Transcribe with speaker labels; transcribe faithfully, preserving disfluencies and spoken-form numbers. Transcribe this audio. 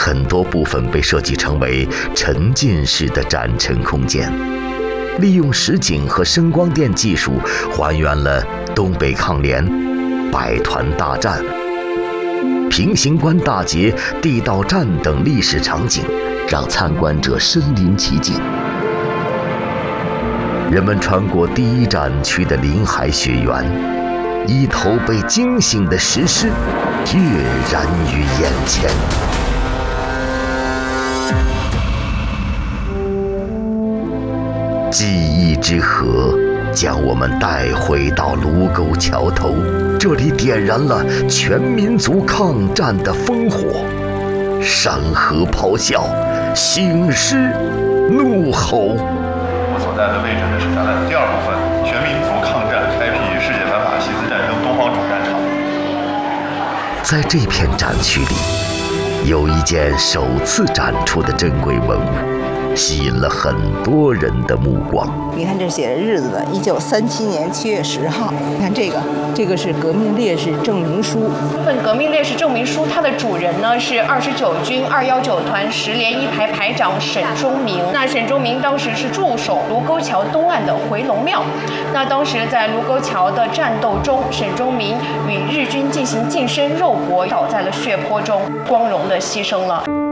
Speaker 1: 很多部分被设计成为沉浸式的展陈空间，利用实景和声光电技术还原了东北抗联、百团大战、平型关大捷、地道战等历史场景，让参观者身临其境。人们穿过第一展区的林海雪原，一头被惊醒的石狮跃然于眼前。记忆之河将我们带回到卢沟桥头，这里点燃了全民族抗战的烽火。山河咆哮，醒狮怒吼。
Speaker 2: 我所在的位置呢是展览的第二部分，全民族抗战开辟世界反法西斯战争东方主战场。
Speaker 1: 在这片展区里，有一件首次展出的珍贵文物，吸引了很多人的目光。
Speaker 3: 你看这写着日子的，一九三七年七月十号。你看这个，这个是革命烈士证明书。
Speaker 4: 这份革命烈士证明书，它的主人呢是二十九军二一九团十连一排排长沈忠明。那沈忠明当时是驻守卢沟桥东岸的回龙庙。那当时在卢沟桥的战斗中，沈忠明与日军进行近身肉搏，倒在了血泊中，光荣地牺牲了。